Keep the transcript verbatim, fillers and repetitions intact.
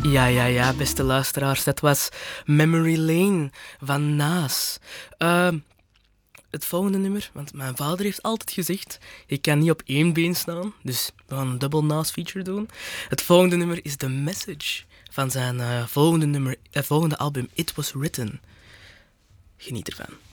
Ja, ja, ja, beste luisteraars, dat was Memory Lane van Nas. Uh, het volgende nummer, want mijn vader heeft altijd gezegd, je kan niet op één been staan, dus we gaan een double Nas feature doen. Het volgende nummer is The Message van zijn uh, volgende, nummer, uh, volgende album It Was Written. Geniet ervan.